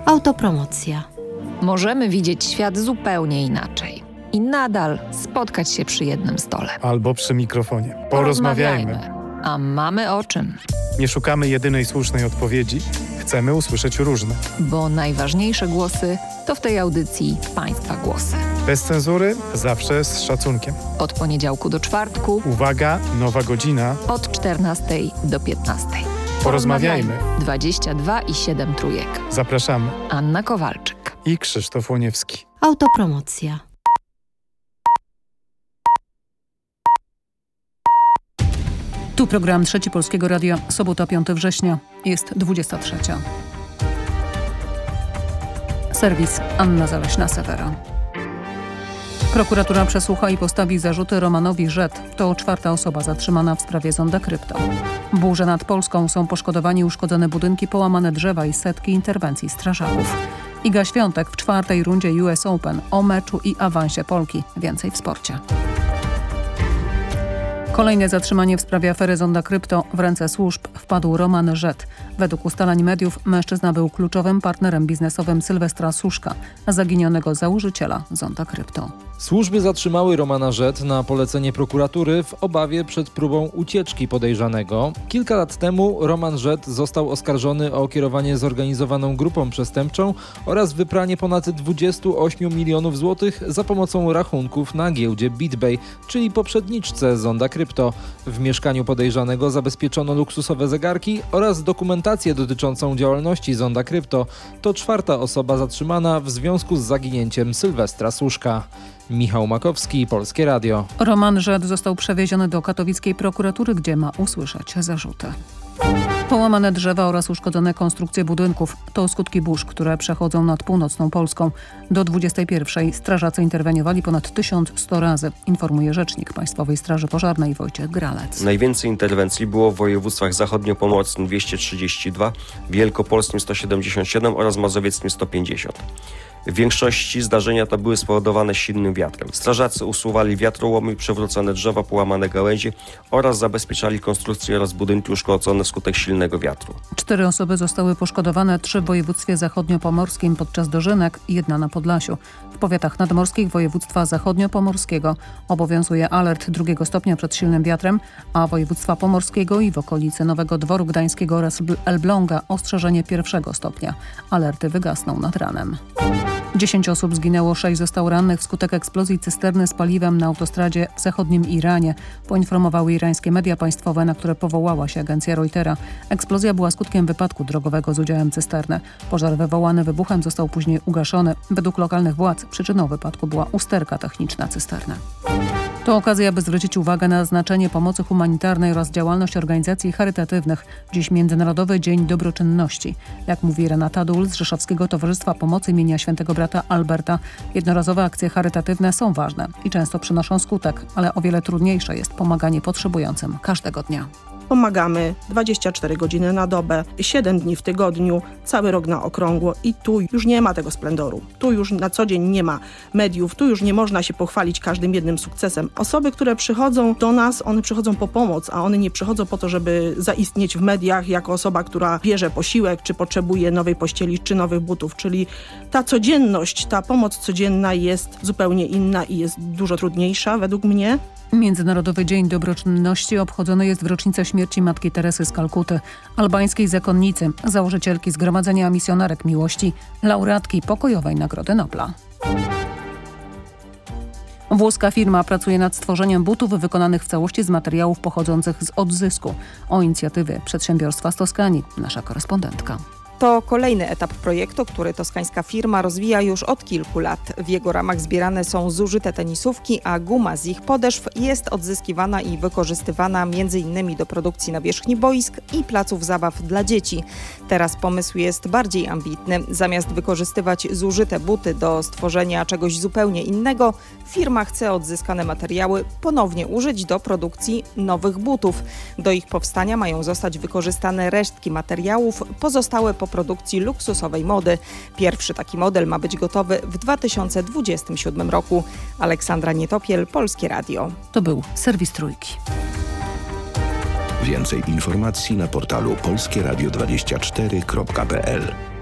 Autopromocja. Możemy widzieć świat zupełnie inaczej i nadal spotkać się przy jednym stole. Albo przy mikrofonie. Porozmawiajmy. A mamy o czym? Nie szukamy jedynej słusznej odpowiedzi. Chcemy usłyszeć różne. Bo najważniejsze głosy to w tej audycji Państwa głosy. Bez cenzury, zawsze z szacunkiem. Od poniedziałku do czwartku. Uwaga, nowa godzina. Od 14 do 15. Porozmawiajmy. 22,7 trójek. Zapraszamy. Anna Kowalczyk i Krzysztof Łoniewski. Autopromocja. Tu program Trzeci Polskiego Radia, sobota 5 września, jest 23. Serwis Anna Zaleśna-Sewera. Prokuratura przesłucha i postawi zarzuty Romanowi Rzet. To 4. osoba zatrzymana w sprawie zonda krypto. Burze nad Polską, są poszkodowani uszkodzone budynki, połamane drzewa i setki interwencji strażaków. Iga Świątek w 4. rundzie US Open, o meczu i awansie Polki. Więcej w sporcie. Kolejne zatrzymanie w sprawie afery zonda krypto. W ręce służb wpadł Roman Rzet. Według ustaleń mediów mężczyzna był kluczowym partnerem biznesowym Sylwestra Suszka, zaginionego założyciela zonda krypto. Służby zatrzymały Romana Rzet na polecenie prokuratury w obawie przed próbą ucieczki podejrzanego. Kilka lat temu Roman Rzet został oskarżony o kierowanie zorganizowaną grupą przestępczą oraz wypranie ponad 28 milionów złotych za pomocą rachunków na giełdzie BitBay, czyli poprzedniczce zonda krypto. W mieszkaniu podejrzanego zabezpieczono luksusowe zegarki oraz dokumentację dotyczącą działalności zonda krypto. To 4. osoba zatrzymana w związku z zaginięciem Sylwestra Suszka. Michał Makowski, Polskie Radio. Roman Rzet został przewieziony do katowickiej prokuratury, gdzie ma usłyszeć zarzuty. Połamane drzewa oraz uszkodzone konstrukcje budynków to skutki burz, które przechodzą nad północną Polską. Do 21 strażacy interweniowali ponad 1100 razy, informuje rzecznik Państwowej Straży Pożarnej Wojciech Gralec. Najwięcej interwencji było w województwach zachodniopomorskim 232, wielkopolskim 177 oraz mazowieckim 150. W większości zdarzenia te były spowodowane silnym wiatrem. Strażacy usuwali wiatrołomy, przewrócone drzewa, połamane gałęzie oraz zabezpieczali konstrukcje oraz budynki uszkodzone wskutek silnego wiatru. 4 osoby zostały poszkodowane, 3 w województwie zachodniopomorskim podczas dożynek i 1 na Podlasiu. W powiatach nadmorskich województwa zachodniopomorskiego obowiązuje alert 2 stopnia przed silnym wiatrem, a województwa pomorskiego i w okolicy Nowego Dworu Gdańskiego oraz Elbląga ostrzeżenie 1 stopnia. Alerty wygasną nad ranem. 10 osób zginęło, 6 zostało rannych wskutek eksplozji cysterny z paliwem na autostradzie w zachodnim Iranie. Poinformowały irańskie media państwowe, na które powołała się agencja Reutera. Eksplozja była skutkiem wypadku drogowego z udziałem cysterny. Pożar wywołany wybuchem został później ugaszony. Według lokalnych władz przyczyną wypadku była usterka techniczna cysterny. To okazja, by zwrócić uwagę na znaczenie pomocy humanitarnej oraz działalność organizacji charytatywnych. Dziś Międzynarodowy Dzień Dobroczynności. Jak mówi Renata Dul z Rzeszowskiego Towarzystwa Pomocy imienia Świętego Brata Alberta, jednorazowe akcje charytatywne są ważne i często przynoszą skutek, ale o wiele trudniejsze jest pomaganie potrzebującym każdego dnia. Pomagamy 24 godziny na dobę, 7 dni w tygodniu, cały rok na okrągło i tu już nie ma tego splendoru. Tu już na co dzień nie ma mediów, tu już nie można się pochwalić każdym jednym sukcesem. Osoby, które przychodzą do nas, one przychodzą po pomoc, a one nie przychodzą po to, żeby zaistnieć w mediach jako osoba, która bierze posiłek, czy potrzebuje nowej pościeli, czy nowych butów. Czyli ta codzienność, ta pomoc codzienna jest zupełnie inna i jest dużo trudniejsza według mnie. Międzynarodowy Dzień Dobroczynności obchodzony jest w rocznicę śmierci Matki Teresy z Kalkuty, albańskiej zakonnicy, założycielki Zgromadzenia Misjonarek Miłości, laureatki Pokojowej Nagrody Nobla. Włoska firma pracuje nad stworzeniem butów wykonanych w całości z materiałów pochodzących z odzysku. O inicjatywie przedsiębiorstwa z Toskanii nasza korespondentka. To kolejny etap projektu, który toskańska firma rozwija już od kilku lat. W jego ramach zbierane są zużyte tenisówki, a guma z ich podeszw jest odzyskiwana i wykorzystywana m.in. do produkcji nawierzchni boisk i placów zabaw dla dzieci. Teraz pomysł jest bardziej ambitny. Zamiast wykorzystywać zużyte buty do stworzenia czegoś zupełnie innego, firma chce odzyskane materiały ponownie użyć do produkcji nowych butów. Do ich powstania mają zostać wykorzystane resztki materiałów pozostałe po produkcji luksusowej mody. Pierwszy taki model ma być gotowy w 2027 roku. Aleksandra Nietopiel, Polskie Radio. To był serwis Trójki. Więcej informacji na portalu polskieradio24.pl.